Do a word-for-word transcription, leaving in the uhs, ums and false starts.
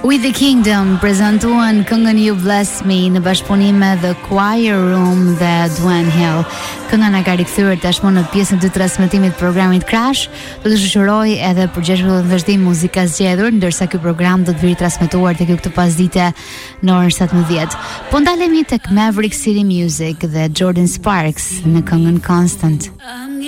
With the Kingdom prezantuan këngën You Bless Me në bashkëpunim me The Choir Room dhe Dwan Hill. Kënga na ka rikthyer tashmë në pjesën e dytë të transmetimit të programit Crash. Do të shoqëroj edhe përgjeshëm vazhdim muzika zgjedhur, ndërsa ky program do të vijë transmetuar tek ju këtë pasdite në orën satëmbëdhjetë. Po ndalemi tek Maverick City Music dhe Jordan Sparks në këngën Constant.